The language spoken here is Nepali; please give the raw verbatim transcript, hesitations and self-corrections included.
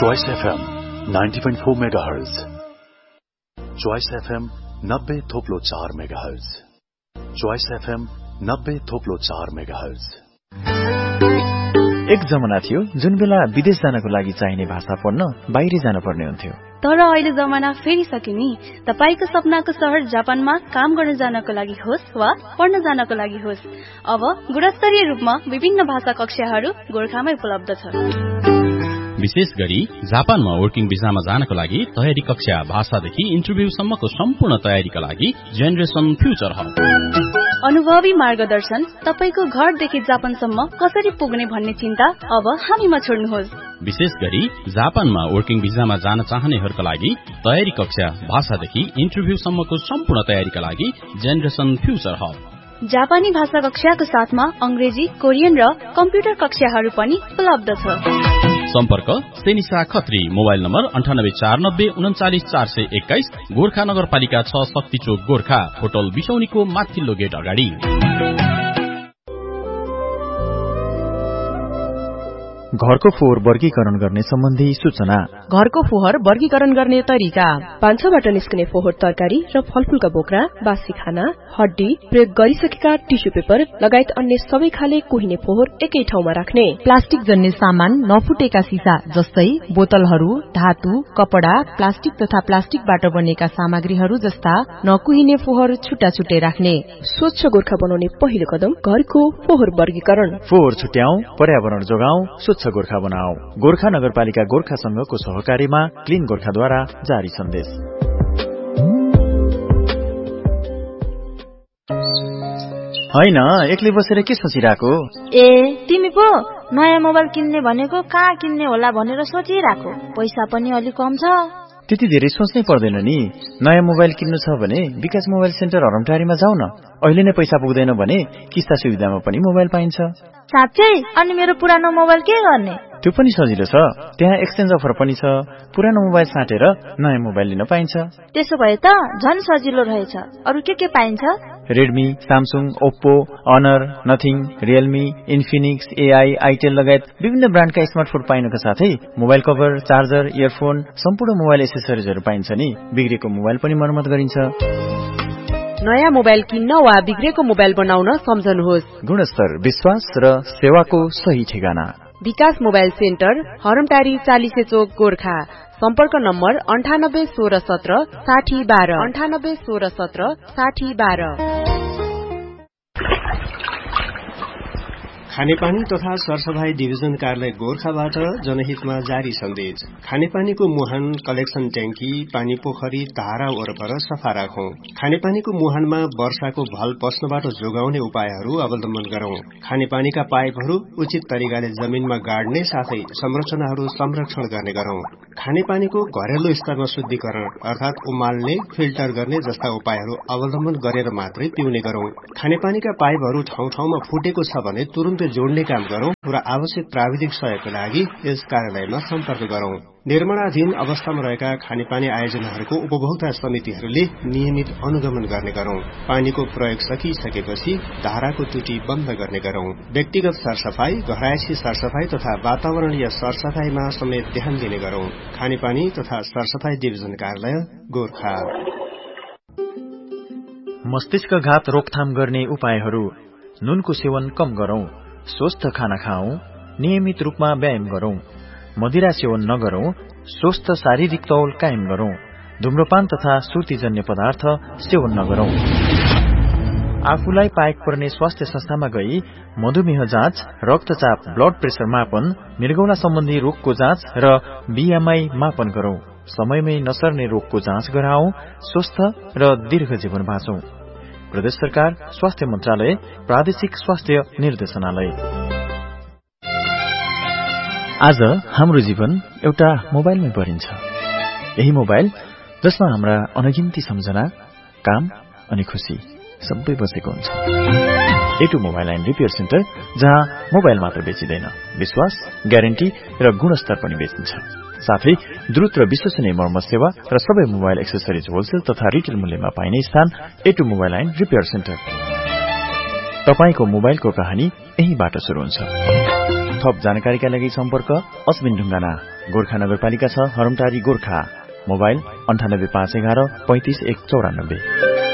Choice FM ninety point four megahertz, choice FM नब्बे थोप्लो चार मेगाहर्ट्ज, चॉइस एफएम नब्बे थोप्लो चार मेगाहर्ट्ज। एक जमाना थियो जुन बेला विदेश जानको लागि चाहिने भाषा पढ्न बाहिर जान पर्ने हुन्थ्यो। तर अहिले जमाना फेरिसक्यो नि। तपाईको सपनाको शहर जापानमा काम गर्न जानको लागि होस् वा पढ्न जानको लागि होस्, अब गुणस्तरीय रूपमा विभिन्न भाषा कक्षाहरू गोरखामै उपलब्ध छ। विशेष गरी जापानमा वर्किङ भिसामा जानको लागि तयारी कक्षा, भाषादेखि इन्टरभ्यूसम्मको सम्पूर्ण तयारीका लागि जेनेरेसन फ्युचर हब। अनुभवी मार्गदर्शन, तपाईको घरदेखि जापानसम्म कसरी पुग्ने भन्ने चिन्ता अब हामीमा छोड्नुहोस्। विशेष गरी जापानमा वर्किङ भिसामा जान चाहनेहरूका लागि तयारी कक्षा, भाषादेखि इन्टरभ्यूसम्मको सम्पूर्ण तयारीका लागि जेनेरेसन फ्युचर हब। जापानी भाषा कक्षाको साथमा अंग्रेजी, कोरियन र कम्प्युटर कक्षाहरू पनि उपलब्ध छ। सम्पर्क सेनिसा खत्री, मोबाइल नम्बर अन्ठानब्बे चार नब्बे उन्चालिस चार सय एक्काइस, गोर्खा नगरपालिका छ, शक्ति चोक, गोर्खा। होटल बिसौनीको माथिल्लो गेट अगाडि। घरको फोहोर वर्गीकरण गर्ने सम्बन्धी सूचना। घरको फोहोर वर्गीकरण गर्ने तरिका। भान्साबाट निस्कने फोहोर तरकारी र फलफूलका बोक्रा, बासी खाना, हड्डी, प्रयोग गरिसकेका टिस्यु पेपर लगायत अन्य सबै खाले कुहिने फोहोर एकै ठाउँमा राख्ने। प्लास्टिक जन्य सामान, नफुटेका सिसा जस्तै बोतलहरू, धातु, कपडा, प्लास्टिक तथा प्लास्टिकबाट बनेका सामग्रीहरू जस्ता नकुहिने फोहोर छुट्टा छुट्टै राख्ने। स्वच्छ गोर्खा बनाउने पहिलो कदम घरको फोहोर वर्गीकरण। फोहोर छुट्याऊ, पर्यावरण जोगाऊ, स्वच्छ गोर्खा बनाऊ। गोर्खा नगरपालिका गोर्खा संघको सहकारीमा क्लीन गोर्खाद्वारा जारी सन्देश। हैन, एक्लै बसेर के सोचिरहेको? ए तिमी पो नयाँ मोबाइल किन्ने भनेको कहाँ किन्ने होला भनेर सोचिरहेको। पैसा पनि अलि कम छ। त्यति धेरै सोच्नै पर्दैन नि। नयाँ मोबाइल किन्नु छ भने विकास मोबाइल सेन्टर हरमटारीमा जाऊ न। अहिले नै पैसा पुग्दैन भने किस्ता सुविधामा पनि मोबाइल पाइन्छ। साँच्चै? अनि मेरो पुरानो मोबाइल के गर्ने? त्यो पनि सजिलो छ। त्यहाँ एक्सचेन्ज अफर पनि छ। पुरानो मोबाइल साटेर नयाँ मोबाइल लिन पाइन्छ। त्यसो भए त झन् सजिलो रहेछ। अरु के के पाइन्छ? Redmi, Samsung, Oppo, honour, nothing, Realme, Infinix, AI, Itel लगायत विभिन्न ब्रान्डका स्मार्टफोन पाइनुका साथै मोबाइल कभर, चार्जर, इयरफोन, सम्पूर्ण मोबाइल एसेसरिजहरू पाइन्छ नि। बिग्रेको मोबाइल पनि मर्मत गरिन्छ। नयाँ मोबाइल किन्न वा बिग्रेको मोबाइल बनाउन सम्झनुहोस्। गुणस्तर, विश्वास र सेवाको सही ठेगाना विकास मोबाइल सेन्टर, हरमटारी, चालिसे चोक, गोर्खा। सम्पर्क नम्बर अन्ठानब्बे सोह्र सत्र साठी बाह्र, अन्ठानब्बे सोह्र सत्र साठी बाह्र। खानेपानी तथा सरसफाई डिभिजन कार्यालय गोर्खाबाट जनहितमा जारी सन्देश। खानेपानीको मुहान, कलेक्सन ट्याङ्की, पानी पोखरी, धारा वरपर सफा राखौं। खानेपानीको मुहानमा वर्षाको भल पस्नबाट जोगाउने उपायहरू अवलम्बन गरौं। खानेपानीका पाइपहरू उचित तरिकाले जमिनमा गाड्ने साथै संरचनाहरू संरक्षण गर्ने गरौं। खानेपानीको घरेलु स्तरमा शुद्धिकरण अर्थात उमाल्ने, फिल्टर गर्ने जस्ता उपायहरू अवलम्बन गरेर मात्रै पिउने गरौं। खानेपानीका पाइपहरू ठाउँ ठाउँमा फुटेको छ भने तुरुन्त जोड्ने काम गरौं र आवश्यक प्राविधिक सहयोगका लागि यस कार्यालयमा सम्पर्क गरौं। निर्माणाधीन अवस्थामा रहेका खानेपानी आयोजनाहरूको उपभोक्ता समितिहरूले नियमित अनुगमन गर्ने गरौं। पानीको प्रयोग सकिसकेपछि धाराको टुटी बन्द गर्ने गरौं। व्यक्तिगत सरसफाई, घरायसी सरसफाई तथा वातावरणीय सरसफाईमा समेत ध्यान दिने गरौं। खानेपानी तथा सरसफाई डिभिजन कार्यालय गोर्खा। मस्तिष्कघात रोकथाम गर्ने उपायहरू। नुनको सेवन कम गरौं, स्वस्थ खाना खाऊ, नियमित रूपमा व्यायाम गरौं, मदिरा सेवन नगरौं, स्वस्थ शारीरिक तौल कायम गरौं, धूम्रपान तथा सुर्तीजन्य पदार्थ सेवन नगरौं। आफूलाई पाएक पर्ने स्वास्थ्य संस्थामा गई मधुमेह जाँच, रक्तचाप, ब्लड प्रेसर मापन, मृगौला सम्बन्धी रोगको जाँच र बीएमआई मापन गरौं। समयमै नसर्ने रोगको जाँच गराऊ, स्वस्थ र दीर्घ जीवन बाँचौं। प्रदेश सरकार, स्वास्थ्य मन्त्रालय, प्रादेशिक स्वास्थ्य निर्देशनालय। आज हाम्रो जीवन एउटा मोबाइलमै परिन्छ। यही मोबाइल जसमा हाम्रा अनगिन्ती सम्झना, काम अनि खुशी सबै बसेको हुन्छ। एटु मोबाइल एन्ड रिपेयर सेन्टर, जहाँ मोबाइल मात्र बेचिँदैन, विश्वास, ग्यारेन्टी र गुणस्तर पनि बेचिन्छ। साथै द्रुत र विश्वसनीय मर्मत सेवा र सबै मोबाइल एक्सेसरिज होलसेल तथा रिटेल मूल्यमा पाइने स्थान एटु मोबाइल एन्ड रिपेयर सेन्टर। तपाईको मोबाइलको कहानी यहीबाट सुरु हुन्छ। थप जानकारीका लागि सम्पर्क अस्मिन ढुङ्गाना गोर्खा नगरपालिका छ हरमटारी गोर्खा। मोबाइल अन्ठानब्बे पाँच एघार पैंतिस एक चौरानब्बे।